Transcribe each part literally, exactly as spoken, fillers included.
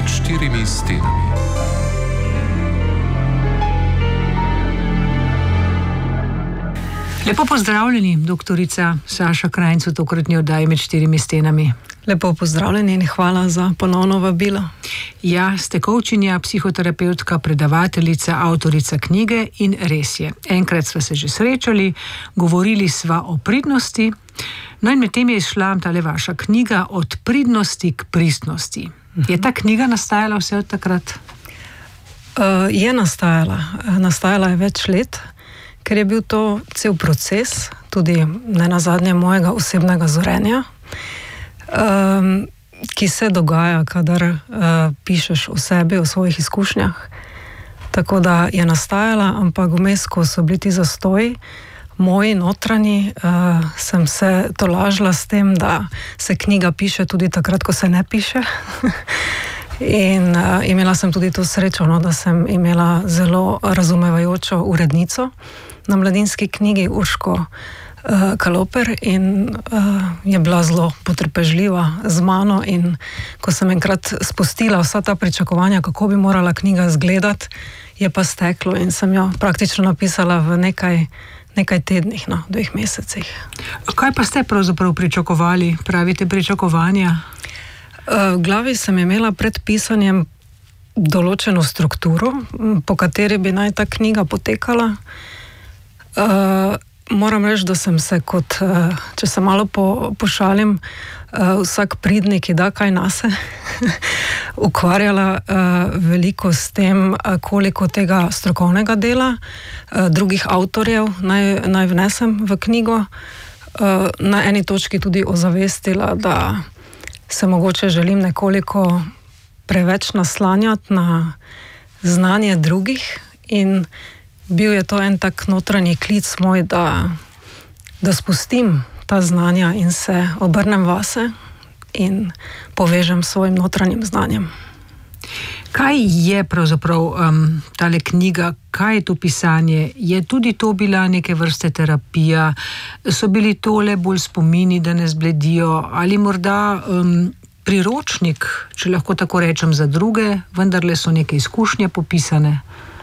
štirimi stenami. Lepo pozdravljeni, doktorica Saša Krajnc v tokratni oddaji Med štirimi stenami. Lepo pozdravljeni in hvala za ponovno vabilo. Ja, ste coachinja, psihoterapeutka, predavateljica, avtorica knjige in res je. Enkrat sva se že srečali, govorili sva o pridnosti, no in med tem je izšla tale vaša knjiga Od pridnosti k pristnosti. Je ta knjiga nastajala vse od takrat? Uh, je nastajala. Nastajala je več let, ker je bil to cel proces, tudi nenazadnje mojega osebnega zorenja, um, ki se dogaja, kadar uh, pišeš o sebi, o svojih izkušnjah. Tako da je nastajala, ampak vmes, ko so bili ti zastoji, moji notranji, uh, sem se tolažila s tem, da se knjiga piše tudi takrat, ko se ne piše. In uh, imela sem tudi to srečo, no, da sem imela zelo razumevajočo urednico na Mladinski knjigi, Urško uh, Kaloper, in uh, je bila zelo potrpežljiva z mano, in ko sem enkrat spustila vsa ta pričakovanja, kako bi morala knjiga izgledati, je pa steklo in sem jo praktično napisala v nekaj, nekaj tednih, no, dveh mesecih. Kaj pa ste pravzaprav pričakovali, pravite pričakovanja? V glavi sem imela pred pisanjem določeno strukturo, po kateri bi naj ta knjiga potekala. Uh, moram reči, da sem se kot, uh, če se malo po, pošalim, uh, vsak pridnik, ki da kaj nase, ukvarjala uh, veliko s tem, uh, koliko tega strokovnega dela, uh, drugih avtorjev naj, naj vnesem v knjigo. Uh, na eni točki tudi ozavestila, da se mogoče želim nekoliko preveč naslanjati na znanje drugih, in bil je to en tak notranji klic moj, da, da spustim ta znanja in se obrnem vase in povežem s svojim notranjim znanjem. Kaj je pravzaprav um, tale knjiga, kaj je to pisanje? Je tudi to bila neke vrste terapija? So bili tole bolj spomini, da ne zbledijo? Ali morda um, priročnik, če lahko tako rečem, za druge, vendarle so neke izkušnje popisane?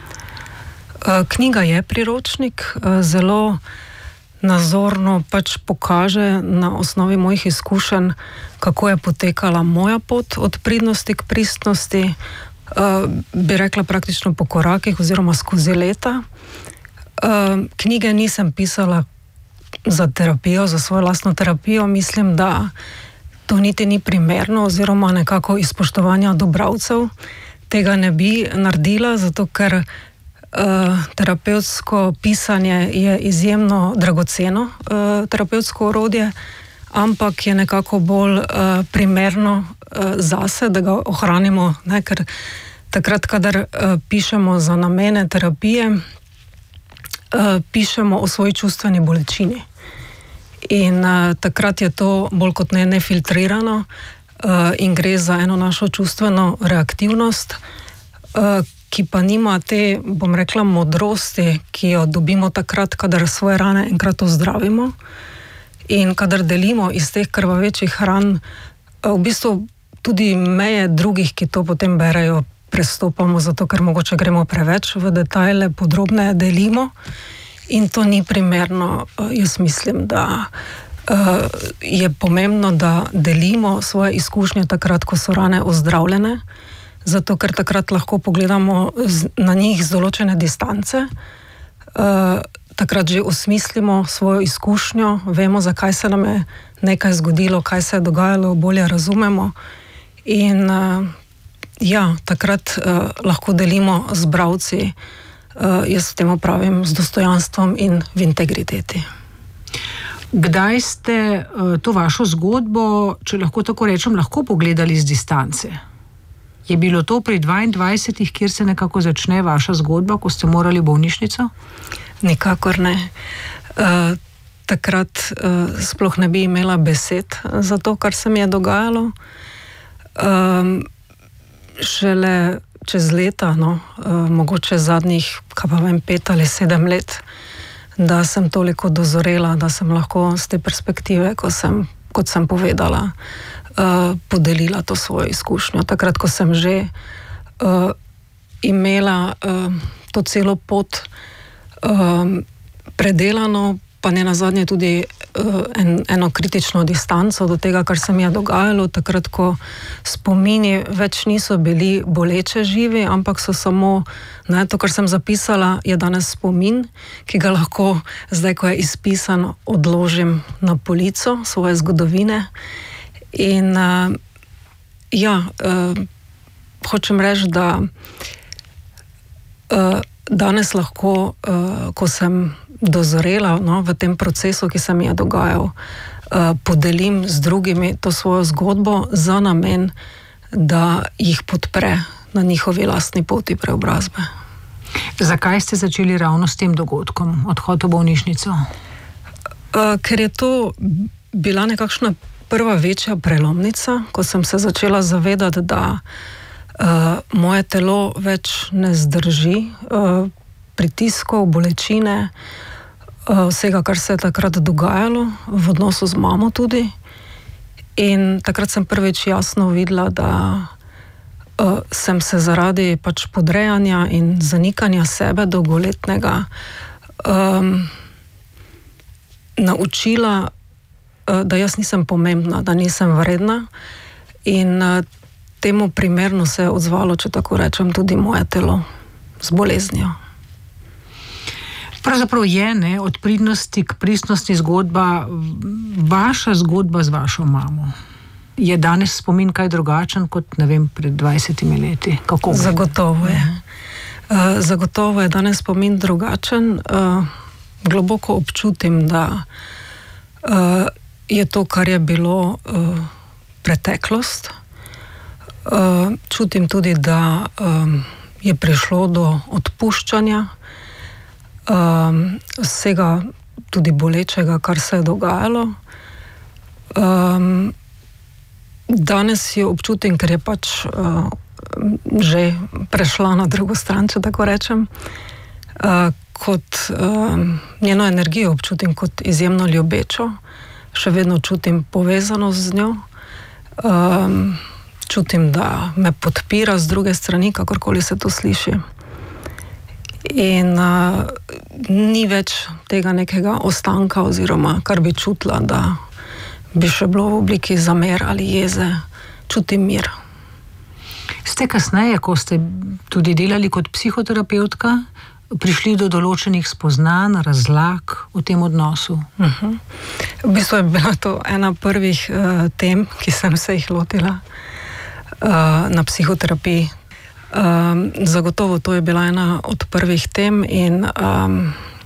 Knjiga je priročnik, zelo nazorno pač pokaže na osnovi mojih izkušenj, kako je potekala moja pot od pridnosti k pristnosti, bi rekla praktično po korakih oziroma skozi leta. Knjige nisem pisala za terapijo, za svojo lastno terapijo. Mislim, da to niti ni primerno oziroma nekako iz spoštovanja do bralcev tega ne bi naredila, zato ker Uh, terapevtsko pisanje je izjemno dragoceno uh, terapevtsko orodje, ampak je nekako bolj uh, primerno uh, zase, da ga ohranimo, ne, ker takrat, kadar uh, pišemo za namene terapije, uh, pišemo o svoji čustveni bolečini. In uh, takrat je to bolj kot ne nefiltrirano uh, in gre za eno našo čustveno reaktivnost, uh, ki pa nima te, bom rekla, modrosti, ki jo dobimo takrat, kadar svoje rane enkrat ozdravimo in kadar delimo iz teh krvavečih ran, v bistvu tudi meje drugih, ki to potem berejo, prestopamo, zato ker mogoče gremo preveč v detajle, podrobneje delimo, in to ni primerno. Jaz mislim, da uh, je pomembno, da delimo svoje izkušnje takrat, ko so rane ozdravljene, zato ker takrat lahko pogledamo z, na njih z določene distance, uh, takrat že osmislimo svojo izkušnjo, vemo, zakaj se nam je nekaj zgodilo, kaj se je dogajalo, bolje razumemo, in uh, ja, takrat uh, lahko delimo z bralci, uh, jaz temu pravim, z dostojanstvom in v integriteti. Kdaj ste uh, to vašo zgodbo, če lahko tako rečem, lahko pogledali z distance? Je bilo to pri dvaindvajsetih, kjer se nekako začne vaša zgodba, ko ste morali v bolnišnico? Nikakor ne. Uh, takrat uh, sploh ne bi imela besed za to, kar se mi je dogajalo. Um, šele čez leta, no, uh, mogoče zadnjih, kaj pa vem, pet ali sedem let, da sem toliko dozorela, da sem lahko z te perspektive, ko sem kot sem povedala, uh, podelila to svojo izkušnjo. Takrat, ko sem že uh, imela uh, to celo pot uh, predelano, pa ne nazadnje tudi uh, en, eno kritično distanco do tega, kar se mi je dogajalo, takrat, ko spomini več niso bili boleče živi, ampak so samo, ne, to, kar sem zapisala, je danes spomin, ki ga lahko zdaj, ko je izpisan, odložim na polico svoje zgodovine. In uh, ja, uh, hočem reči, da uh, danes lahko, uh, ko sem dozorela, no, v tem procesu, ki se mi je dogajal, uh, podelim z drugimi to svojo zgodbo za namen, da jih podpre na njihovi lastni poti preobrazbe. Zakaj ste začeli ravno s tem dogodkom, odhod v bolnišnico? Uh, ker je to bila nekakšna prva večja prelomnica, ko sem se začela zavedati, da uh, moje telo več ne zdrži uh, pritiskov, bolečine, vsega, kar se je takrat dogajalo, v odnosu z mamo tudi. In takrat sem prvič jasno videla, da uh, sem se zaradi pač podrejanja in zanikanja sebe dolgoletnega um, naučila, uh, da jaz nisem pomembna, da nisem vredna. In uh, temu primerno se je odzvalo, če tako rečem, tudi moje telo z boleznijo. Pravzaprav je, ne, od pridnosti k pristnosti zgodba, vaša zgodba z vašo mamo. Je danes spomin kaj drugačen kot, ne vem, pred dvajsetimi leti? Kako? Zagotovo je. Uh, zagotovo je danes spomin drugačen. Uh, globoko občutim, da uh, je to, kar je bilo, uh, preteklost. Uh, čutim tudi, da um, je prišlo do odpuščanja Um, vsega tudi bolečega, kar se je dogajalo. Um, danes jo občutim, ker je pač uh, že prešla na drugo stran, če tako rečem. Uh, kot um, njeno energijo občutim kot izjemno ljubečo, še vedno čutim povezanost z njo. Um, čutim, da me podpira z druge strani, kakorkoli se to sliši. In uh, ni več tega nekega ostanka, oziroma kar bi čutila, da bi še bilo v obliki zamer ali jeze, čutim mir. Ste kasneje, ko ste tudi delali kot psihoterapeutka, prišli do določenih spoznanj, razlag v tem odnosu? Uh-huh. V bistvu je bila to ena prvih uh, tem, ki sem se jih lotila uh, na psihoterapiji. Um, zagotovo to je bila ena od prvih tem in um,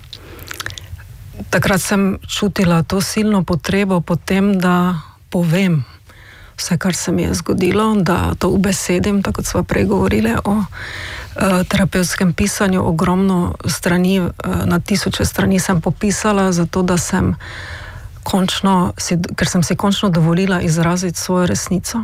takrat sem čutila to silno potrebo po tem, da povem vse, kar se mi je zgodilo, da to ubesedim, tako kot sva prej govorili o uh, terapevtskem pisanju. Ogromno strani, uh, na tisoče strani sem popisala, zato da sem končno, si, ker sem si končno dovolila izraziti svojo resnico.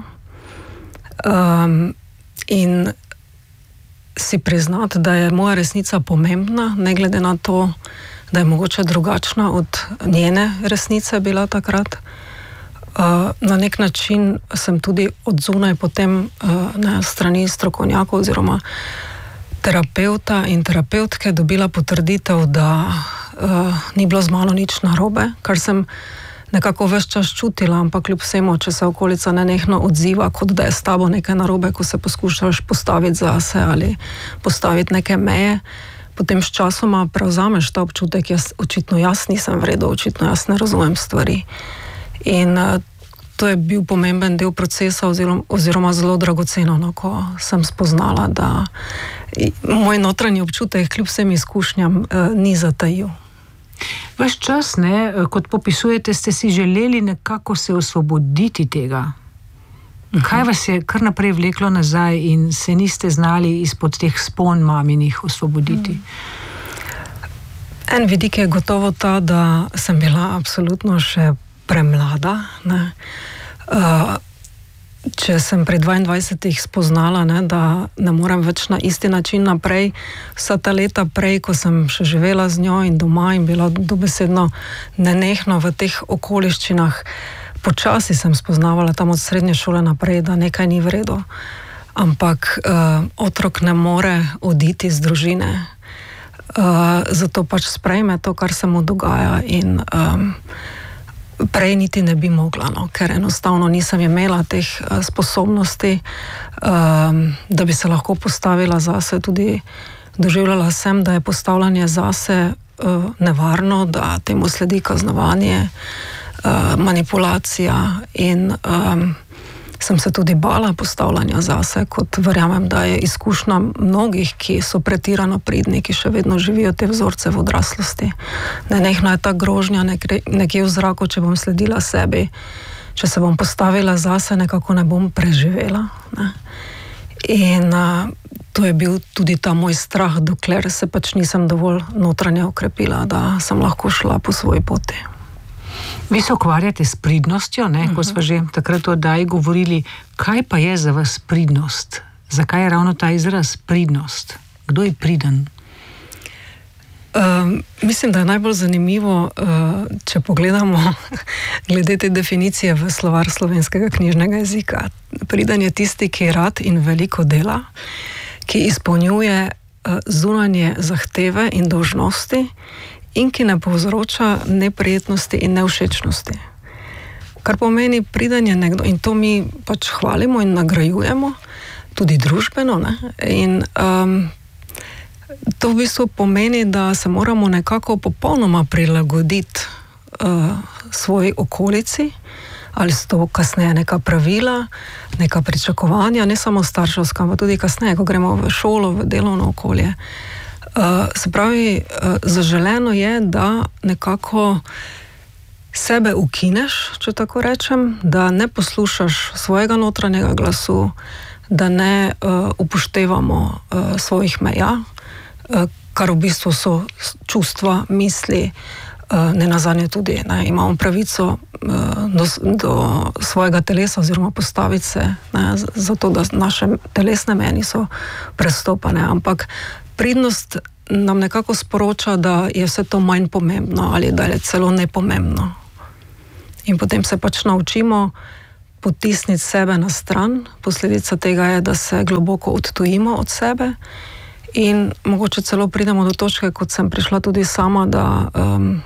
Um, in si priznati, da je moja resnica pomembna, ne glede na to, da je mogoče drugačna od njene resnice bila takrat. Uh, na nek način sem tudi od zunaj potem uh, na strani strokovnjakov oziroma terapeuta in terapeutke dobila potrditev, da uh, ni bilo z mano nič narobe, kar sem nekako ves čas čutila, ampak kljub vsemu, če se okolica nenehno odziva, kot da je s tabo nekaj narobe, ko se poskušaš postaviti zase ali postaviti neke meje, potem s časoma prevzameš ta občutek, jaz očitno jaz nisem vredna, očitno jaz ne razumem stvari. In uh, to je bil pomemben del procesa oziroma, oziroma zelo dragoceno, no, ko sem spoznala, da moj notranji občutek kljub vsem izkušnjam uh, ni zatajil. Vaš čas, ne, kot popisujete, ste si želeli nekako se osvoboditi tega. Kaj vas je kar naprej vleklo nazaj in se niste znali izpod teh spon maminih osvoboditi? En vidik je gotovo ta, da sem bila absolutno še premlada. Ne. Uh, če sem pri dvaindvajsetih spoznala, ne, da ne morem več na isti način naprej, vsa ta leta prej, ko sem še živela z njo in doma in bila dobesedno nenehno v teh okoliščinah, počasi sem spoznavala tam od srednje šole naprej, da nekaj ni v redu. Ampak uh, otrok ne more oditi iz družine, uh, zato pač sprejme to, kar se mu dogaja in um, prej niti ne bi mogla, no, ker enostavno nisem imela teh uh, sposobnosti, um, da bi se lahko postavila zase. Tudi doživljala sem, da je postavljanje zase uh, nevarno, da temu sledi kaznovanje, uh, manipulacija in um, sem se tudi bala postavljanja zase, kot verjamem, da je izkušnja mnogih, ki so pretirano pridni, ki še vedno živijo te vzorce v odraslosti. Nenehno je ta grožnja nekje v zraku, če bom sledila sebi, če se bom postavila zase, nekako ne bom preživela. Ne? In uh, to je bil tudi ta moj strah, dokler se pač nisem dovolj notranje okrepila, da sem lahko šla po svoji poti. Vi se ukvarjate s pridnostjo, ne? Ko smo že takrat o oddaji govorili, kaj pa je za vas pridnost? Zakaj je ravno ta izraz pridnost? Kdo je priden? Uh, mislim, da je najbolj zanimivo, uh, če pogledamo glede te definicije v slovar slovenskega knjižnega jezika. Priden je tisti, ki je rad in veliko dela, ki izpolnjuje uh, zunanje zahteve in dolžnosti in ki ne povzroča neprijetnosti in nevšečnosti. Kar pomeni, priden je nekdo, in to mi pač hvalimo in nagrajujemo, tudi družbeno, ne? In um, to v bistvu pomeni, da se moramo nekako popolnoma prilagoditi uh, svoji okolici, ali so to kasneje neka pravila, neka pričakovanja, ne samo starševska, ampak tudi kasneje, ko gremo v šolo, v delovno okolje. Uh, se pravi, uh, zaželeno je, da nekako sebe ukineš, če tako rečem, da ne poslušaš svojega notranjega glasu, da ne uh, upoštevamo uh, svojih meja, uh, kar v bistvu so čustva, misli, uh, ne nazadnje tudi, ne, imamo pravico uh, do, do svojega telesa oziroma postaviti se, ne, zato da naše telesne meje niso prestopane, ampak pridnost nam nekako sporoča, da je vse to manj pomembno ali da je celo nepomembno. In potem se pač naučimo potisniti sebe na stran. Posledica tega je, da se globoko odtujimo od sebe in mogoče celo pridemo do točke, kot sem prišla tudi sama, da um,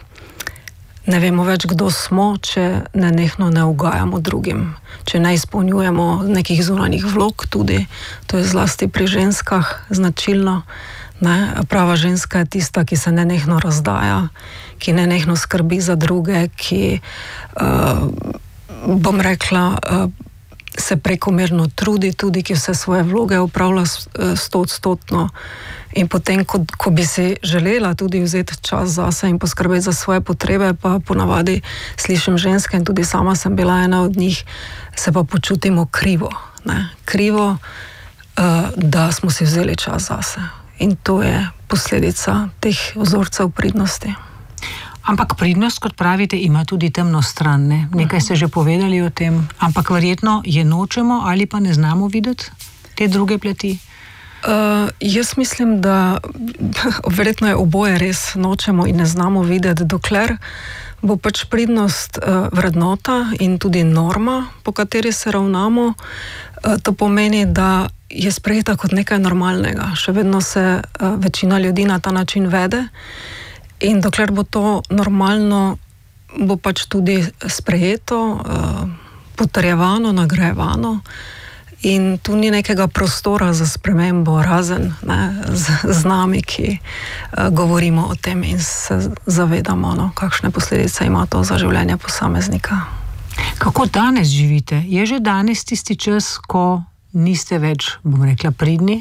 ne vemo več, kdo smo, če nenehno ne ugajamo drugim, če ne izpolnjujemo nekih zunanjih vlog tudi. To je zlasti pri ženskah značilno. Ne? Prava ženska je tista, ki se nenehno razdaja, ki nenehno skrbi za druge, ki, uh, bom rekla, uh, se prekomerno trudi, tudi ki vse svoje vloge upravlja stoodstotno. In potem, ko, ko bi si želela tudi vzeti čas zase in poskrbeti za svoje potrebe, pa ponavadi slišim ženske, in tudi sama sem bila ena od njih, se pa počutimo krivo. Ne? Krivo, uh, da smo si vzeli čas zase. In to je posledica teh vzorcev pridnosti. Ampak pridnost, kot pravite, ima tudi temno stran, ne? Nekaj ste že povedali o tem, ampak verjetno je nočemo ali pa ne znamo videti te druge plati? Uh, jaz mislim, da verjetno je oboje res, nočemo in ne znamo videti, dokler bo pač pridnost uh, vrednota in tudi norma, po kateri se ravnamo. Uh, to pomeni, da je sprejeta kot nekaj normalnega. Še vedno se uh, večina ljudi na ta način vede in dokler bo to normalno, bo pač tudi sprejeto, uh, potrjevano, nagrajevano in tu ni nekega prostora za spremembo, razen ne, z, z nami, ki uh, govorimo o tem in se zavedamo, no, kakšne posledice ima to za življenje posameznika. Kako danes živite? Je že danes tisti čas, ko niste več, bom rekla, pridni?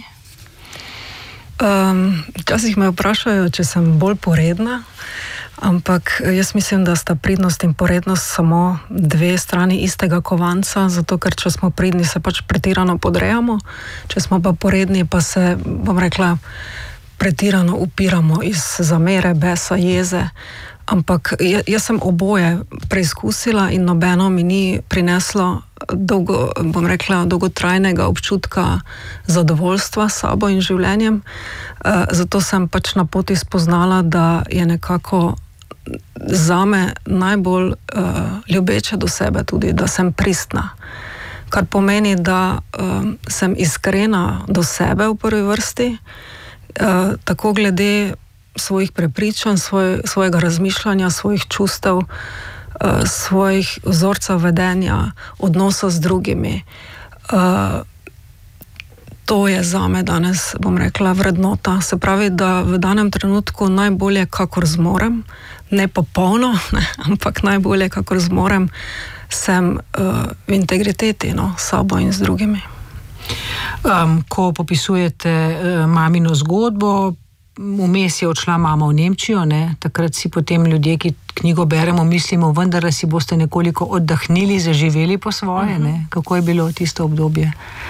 Um, včasih me vprašajo, če sem bolj poredna, ampak jaz mislim, da sta pridnost in porednost samo dve strani istega kovanca, zato ker če smo pridni, se pač pretirano podrejamo, če smo pa poredni, pa se, bom rekla, pretirano upiramo iz zamere, besa, jeze. Ampak jaz sem oboje preizkusila in nobeno mi ni prineslo dolgo, bom rekla, dolgotrajnega občutka zadovoljstva s sabo in življenjem. Zato sem pač na poti spoznala, da je nekako zame najbolj uh, ljubeče do sebe tudi, da sem pristna. Kar pomeni, da uh, sem iskrena do sebe v prvi vrsti, uh, tako glede svojih prepričanj, svoj, svojega razmišljanja, svojih čustev, uh, svojih vzorcev vedenja, odnosa z drugimi. Uh, To je zame danes, bom rekla, vrednota. Se pravi, da v danem trenutku najbolje, kakor zmorem, ne popolno, ne, ampak najbolje, kakor zmorem, sem uh, v integriteti, no, s sabo in z drugimi. Um, ko popisujete uh, mamino zgodbo, vmes je odšla mama v Nemčijo, ne? Takrat si potem ljudje, ki knjigo beremo, mislimo, vendar si boste nekoliko oddahnili, zaživeli po svoje. Uh-huh. Ne? Kako je bilo tisto obdobje?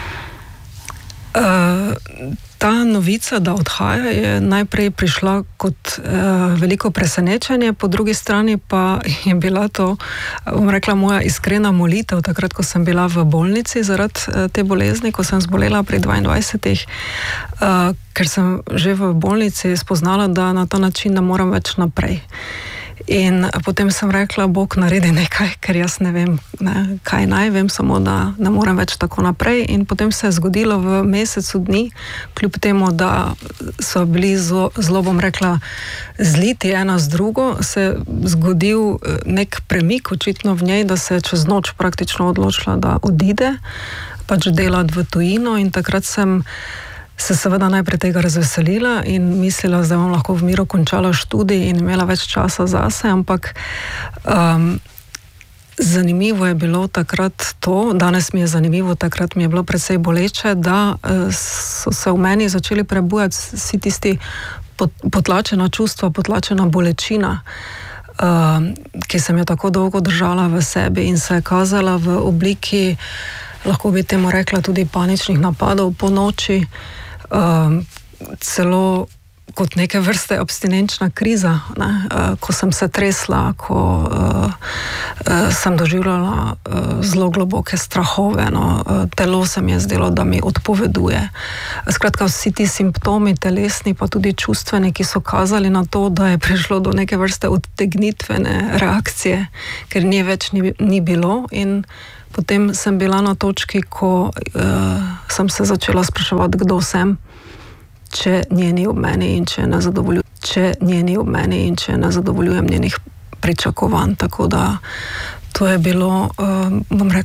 Uh, ta novica, da odhaja, je najprej prišla kot uh, veliko presenečenje, po drugi strani pa je bila to, bom rekla, moja iskrena molitev, takrat, ko sem bila v bolnici zaradi uh, te bolezni, ko sem zbolela pri dvaindvajsetih, uh, ker sem že v bolnici spoznala, da na ta način ne moram več naprej. In potem sem rekla, Bog naredi nekaj, ker jaz ne vem, ne, kaj naj, vem samo, da ne morem več tako naprej. In potem se je zgodilo v mesecu dni, kljub temu, da so bili zelo, zelo, bom rekla, zliti ena z drugo, se je zgodil nek premik očitno v njej, da se je čez noč praktično odločila, da odide, pač delati v tujino, in takrat sem se seveda najprej tega razveselila in mislila, da bom lahko v miru končala študij in imela več časa zase, ampak um, zanimivo je bilo takrat to, danes mi je zanimivo, takrat mi je bilo precej boleče, da uh, so se v meni začeli prebujati vsi tisti pot, potlačena čustva, potlačena bolečina, uh, ki sem jo tako dolgo držala v sebi in se je kazala v obliki, lahko bi temu rekla, tudi paničnih napadov po noči, Uh, celo kot neke vrste abstinenčna kriza, ne? Uh, ko sem se tresla, ko uh, uh, sem doživljala uh, zelo globoke strahove, no? uh, telo se mi je zdelo, da mi odpoveduje. Skratka, vsi ti simptomi telesni, pa tudi čustveni, ki so kazali na to, da je prišlo do neke vrste odtegnitvene reakcije, ker nje več ni, ni bilo, in potem sem bila na točki, ko uh, sem se začela spraševati, kdo sem, če nje ni ob meni in če ne zadovoljujem, če nje ni ob meni in če ne zadovoljujem njenih pričakovanj. Tako da to je bilo, uh, bom rekla,